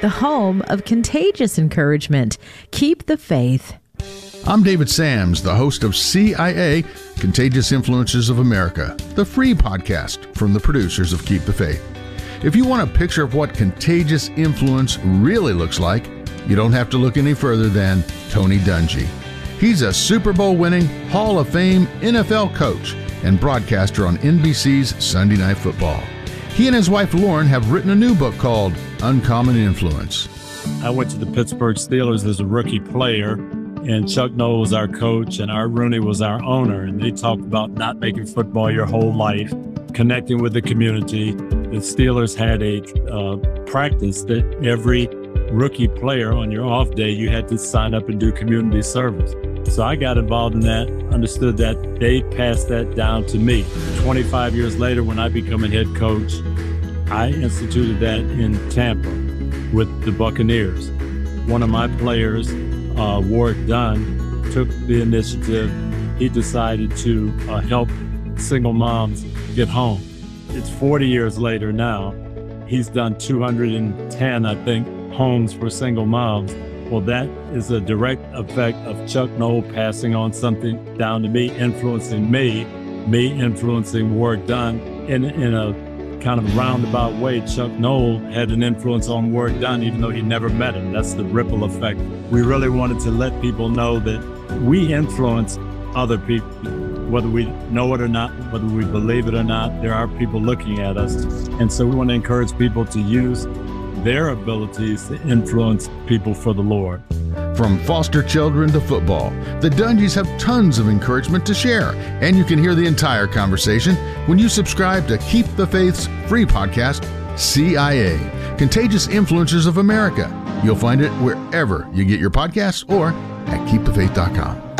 the home of contagious encouragement. Keep the faith. I'm David Sams, the host of CIA, Contagious Influences of America, the free podcast from the producers of Keep the Faith. If you want a picture of what contagious influence really looks like, you don't have to look any further than Tony Dungy. He's a Super Bowl winning, Hall of Fame NFL coach and broadcaster on NBC's Sunday Night Football. He and his wife Lauren have written a new book called Uncommon Influence. I went to the Pittsburgh Steelers as a rookie player, and Chuck Noll was our coach and Art Rooney was our owner. And they talked about not making football your whole life, connecting with the community. The Steelers had a practice that every rookie player on your off day, you had to sign up and do community service. So I got involved in that, understood that. They passed that down to me. 25 years later, when I became a head coach, I instituted that in Tampa with the Buccaneers. One of my players, Warrick Dunn, took the initiative. He decided to help single moms get home. It's 40 years later now. He's done 210, I think, homes for single moms. Well, that is a direct effect of Chuck Noll passing on something down to me, influencing me influencing Warrick Dunn. In a kind of roundabout way, Chuck Noll had an influence on Warrick Dunn, even though he never met him. That's the ripple effect. We really wanted to let people know that we influence other people, whether we know it or not, whether we believe it or not. There are people looking at us. And so we want to encourage people to use their abilities to influence people for the Lord. From foster children to football, the Dungies have tons of encouragement to share, and you can hear the entire conversation when you subscribe to Keep the Faith's free podcast, CIA, Contagious Influencers of America. You'll find it wherever you get your podcasts or at keepthefaith.com.